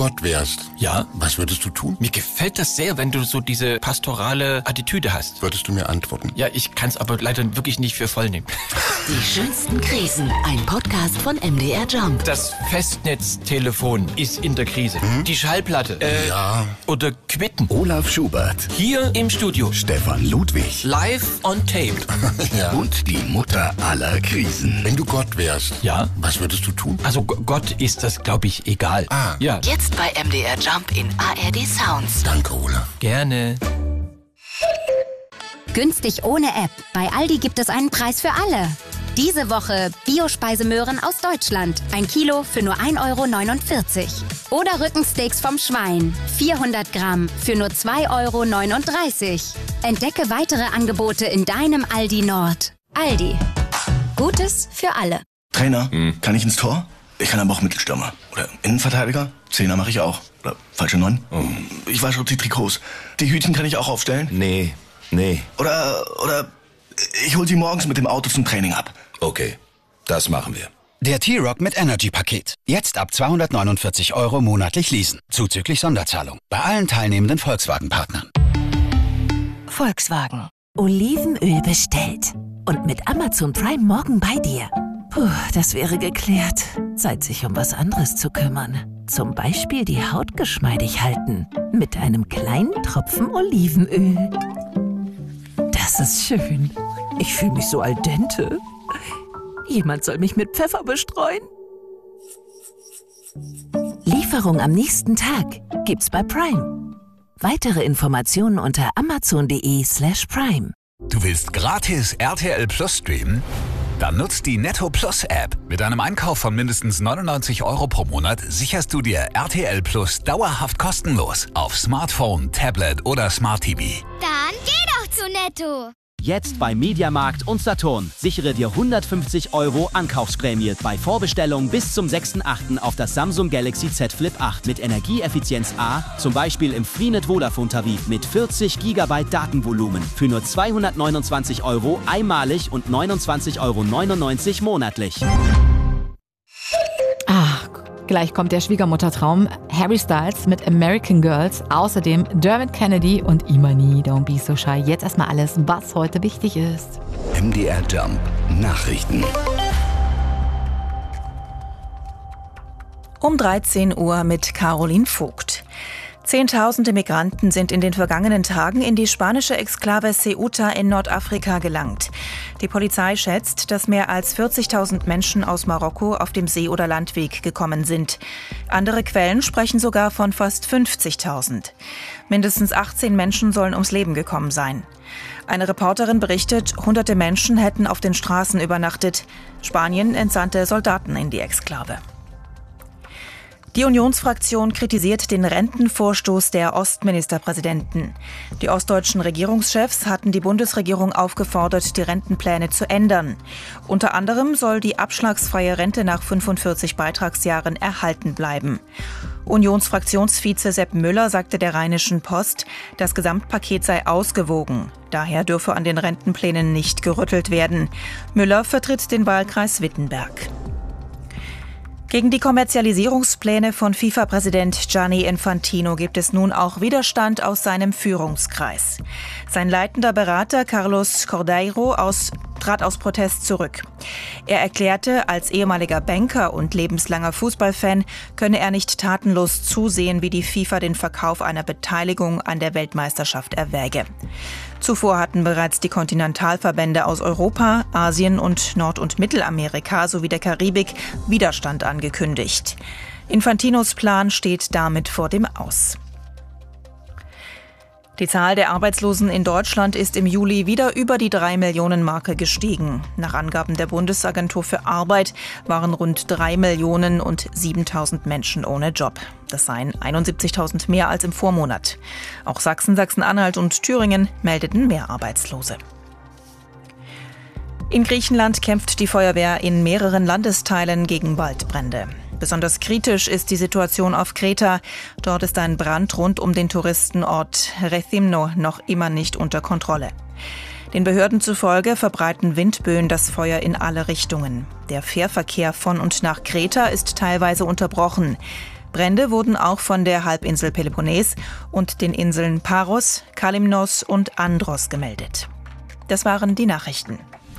Gott wärst, Ja? was würdest du tun? Mir gefällt das sehr, wenn du so diese pastorale Attitüde hast. Würdest du mir antworten? Ja, ich kann es aber leider wirklich nicht für voll nehmen. Die schönsten Krisen. Ein Podcast von MDR Jump. Das Festnetztelefon ist in der Krise. Die Schallplatte. Ja. Oder Quitten. Olaf Schubert, Hier im Studio. Stefan Ludwig Live on tape. Ja. und die Mutter aller Krisen. Wenn du Gott wärst, Ja? was würdest du tun? Also Gott ist das, glaube ich, egal. Ah. Ja, Jetzt bei MDR Jump in ARD Sounds. Danke, Olaf. gerne. Günstig ohne App. Bei Aldi gibt es einen Preis für alle. Diese Woche Biospeisemöhren aus Deutschland. 1 Kilo für nur 1,49 €. Oder Rückensteaks vom Schwein. 400 Gramm für nur 2,39 €. Entdecke weitere Angebote in deinem Aldi Nord. Aldi. Gutes für alle. Trainer, kann ich ins Tor? Ich kann aber auch Mittelstürmer. Oder Innenverteidiger? Zehner mache ich auch. Oder falsche 9? Ich wasche auch die Trikots. Die Hütchen kann ich auch aufstellen? Nee. Oder ich hol sie morgens mit dem Auto zum Training ab. Okay, das machen wir. Der T-Rock mit Energy-Paket. Jetzt ab 249 € monatlich leasen. Zuzüglich Sonderzahlung. Bei allen teilnehmenden Volkswagen-Partnern. Volkswagen. Olivenöl bestellt. Und mit Amazon Prime morgen bei dir. Puh, das wäre geklärt. Zeit, sich um was anderes zu kümmern. Zum Beispiel die Haut geschmeidig halten. Mit einem kleinen Tropfen Olivenöl. Das ist schön. Ich fühle mich so al dente. Jemand soll mich mit Pfeffer bestreuen. Lieferung am nächsten Tag gibt's bei Prime. Weitere Informationen unter amazon.de/prime. Du willst gratis RTL Plus streamen? Dann nutzt die Netto Plus App. Mit einem Einkauf von mindestens 99 € pro Monat sicherst du dir RTL Plus dauerhaft kostenlos auf Smartphone, Tablet oder Smart TV. Dann geh doch zu Netto. Jetzt bei Mediamarkt und Saturn. Sichere dir 150 € Ankaufsprämie bei Vorbestellung bis zum 6.8. auf das Samsung Galaxy Z Flip 8 mit Energieeffizienz A, zum Beispiel im Freenet Vodafone-Tarif mit 40 GB Datenvolumen für nur 229 € einmalig und 29,99 € monatlich. Gleich kommt der Schwiegermuttertraum. Harry Styles mit American Girls. Außerdem Dermot Kennedy und Imani, Don't Be So Shy. Jetzt erstmal alles, was heute wichtig ist. MDR Jump Nachrichten. Um 13 Uhr mit Caroline Vogt. Zehntausende Migranten sind in den vergangenen Tagen in die spanische Exklave Ceuta in Nordafrika gelangt. Die Polizei schätzt, dass mehr als 40.000 Menschen aus Marokko auf dem See- oder Landweg gekommen sind. Andere Quellen sprechen sogar von fast 50.000. Mindestens 18 Menschen sollen ums Leben gekommen sein. Eine Reporterin berichtet, hunderte Menschen hätten auf den Straßen übernachtet. Spanien entsandte Soldaten in die Exklave. Die Unionsfraktion kritisiert den Rentenvorstoß der Ostministerpräsidenten. Die ostdeutschen Regierungschefs hatten die Bundesregierung aufgefordert, die Rentenpläne zu ändern. Unter anderem soll die abschlagsfreie Rente nach 45 Beitragsjahren erhalten bleiben. Unionsfraktionsvize Sepp Müller sagte der Rheinischen Post, das Gesamtpaket sei ausgewogen. Daher dürfe an den Rentenplänen nicht gerüttelt werden. Müller vertritt den Wahlkreis Wittenberg. Gegen die Kommerzialisierungspläne von FIFA-Präsident Gianni Infantino gibt es nun auch Widerstand aus seinem Führungskreis. Sein leitender Berater Carlos Cordeiro trat aus Protest zurück. Er erklärte, als ehemaliger Banker und lebenslanger Fußballfan könne er nicht tatenlos zusehen, wie die FIFA den Verkauf einer Beteiligung an der Weltmeisterschaft erwäge. Zuvor hatten bereits die Kontinentalverbände aus Europa, Asien und Nord- und Mittelamerika sowie der Karibik Widerstand angekündigt. Infantinos Plan steht damit vor dem Aus. Die Zahl der Arbeitslosen in Deutschland ist im Juli wieder über die 3-Millionen-Marke gestiegen. Nach Angaben der Bundesagentur für Arbeit waren rund 3.007.000 Menschen ohne Job. Das seien 71.000 mehr als im Vormonat. Auch Sachsen, Sachsen-Anhalt und Thüringen meldeten mehr Arbeitslose. In Griechenland kämpft die Feuerwehr in mehreren Landesteilen gegen Waldbrände. Besonders kritisch ist die Situation auf Kreta. Dort ist ein Brand rund um den Touristenort Rethymno noch immer nicht unter Kontrolle. Den Behörden zufolge verbreiten Windböen das Feuer in alle Richtungen. Der Fährverkehr von und nach Kreta ist teilweise unterbrochen. Brände wurden auch von der Halbinsel Peloponnes und den Inseln Paros, Kalymnos und Andros gemeldet. Das waren die Nachrichten.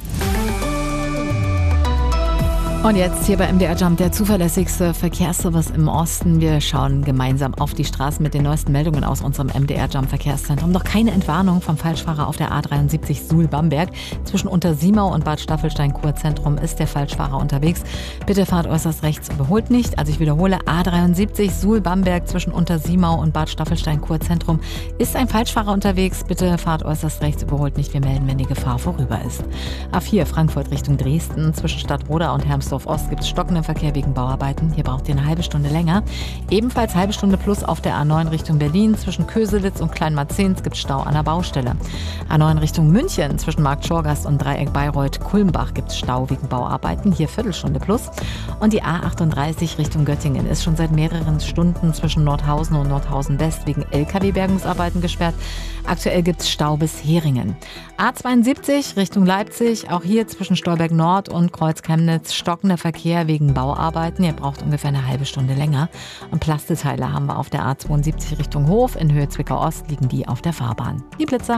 Und jetzt hier bei MDR Jump der zuverlässigste Verkehrsservice im Osten. Wir schauen gemeinsam auf die Straßen mit den neuesten Meldungen aus unserem MDR Jump Verkehrszentrum. Noch keine Entwarnung vom Falschfahrer auf der A73 Suhl-Bamberg. Zwischen Untersiemau und Bad Staffelstein-Kurzentrum ist der Falschfahrer unterwegs. Bitte fahrt äußerst rechts, überholt nicht. Also ich wiederhole, A73 Suhl-Bamberg zwischen Untersiemau und Bad Staffelstein-Kurzentrum ist ein Falschfahrer unterwegs. Bitte fahrt äußerst rechts, überholt nicht. Wir melden, wenn die Gefahr vorüber ist. A4 Frankfurt Richtung Dresden zwischen Stadtroda und Hermsdorf Ost gibt es stockenden Verkehr wegen Bauarbeiten. Hier braucht ihr eine halbe Stunde länger. Ebenfalls halbe Stunde plus auf der A9 Richtung Berlin. Zwischen Köselitz und Kleinmarzens gibt es Stau an der Baustelle. A9 Richtung München zwischen Markt Schorgast und Dreieck Bayreuth-Kulmbach gibt es Stau wegen Bauarbeiten. Hier Viertelstunde plus. Und die A38 Richtung Göttingen ist schon seit mehreren Stunden zwischen Nordhausen und Nordhausen West wegen LKW-Bergungsarbeiten gesperrt. Aktuell gibt es Stau bis Heringen. A72 Richtung Leipzig, auch hier zwischen Stolberg Nord und Kreuz-Chemnitz stockender Verkehr wegen Bauarbeiten. Ihr braucht ungefähr eine halbe Stunde länger. Und Plasteteile haben wir auf der A72 Richtung Hof. In Höhe Zwickau Ost liegen die auf der Fahrbahn. Die Blitzer.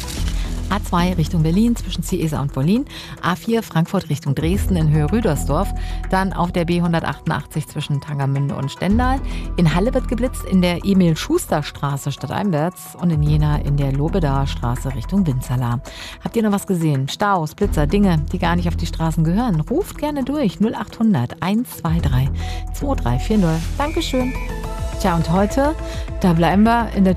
A2 Richtung Berlin zwischen Ciesa und Wollin. A4 Frankfurt Richtung Dresden in Höhe Rüdersdorf. Dann auf der B188 zwischen Tangermünde und Stendal. In Halle wird geblitzt in der Emil-Schuster-Straße stadteinwärts und in Jena in der Lobedaer Straße Richtung Winzerla. Habt ihr noch was gesehen? Staus, Blitzer, Dinge, die gar nicht auf die Straßen gehören? Ruft gerne durch 0800 123 2340. Dankeschön. Tja, und heute, da bleiben wir in der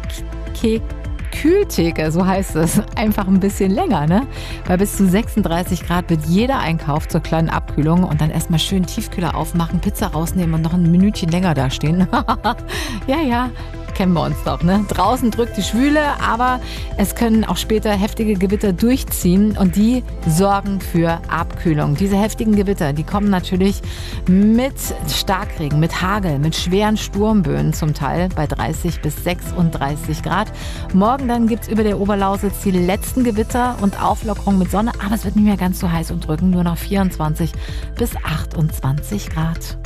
Kühltheke, so heißt es, einfach ein bisschen länger, ne? Bei bis zu 36 Grad wird jeder Einkauf zur kleinen Abkühlung und dann erstmal schön Tiefkühler aufmachen, Pizza rausnehmen und noch ein Minütchen länger da stehen. Ja, kennen wir uns doch, ne? Draußen drückt die Schwüle, aber es können auch später heftige Gewitter durchziehen und die sorgen für Abkühlung. Diese heftigen Gewitter, die kommen natürlich mit Starkregen, mit Hagel, mit schweren Sturmböen zum Teil bei 30 bis 36 Grad. Morgen dann gibt es über der Oberlausitz die letzten Gewitter und Auflockerung mit Sonne, aber es wird nicht mehr ganz so heiß und drückend, nur noch 24 bis 28 Grad.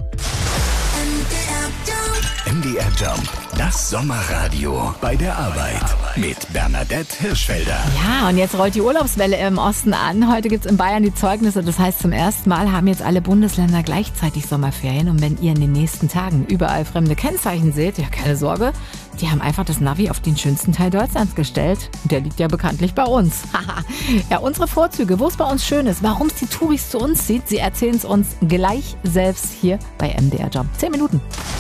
MDR Jump, das Sommerradio bei der Arbeit mit Bernadette Hirschfelder. Ja, und jetzt rollt die Urlaubswelle im Osten an. Heute gibt es in Bayern die Zeugnisse. Das heißt, zum ersten Mal haben jetzt alle Bundesländer gleichzeitig Sommerferien. Und wenn ihr in den nächsten Tagen überall fremde Kennzeichen seht, ja, keine Sorge, die haben einfach das Navi auf den schönsten Teil Deutschlands gestellt. Der liegt ja bekanntlich bei uns. Ja, unsere Vorzüge, wo es bei uns schön ist, warum es die Touris zu uns zieht, sie erzählen es uns gleich selbst hier bei MDR Jump. 10 Minuten.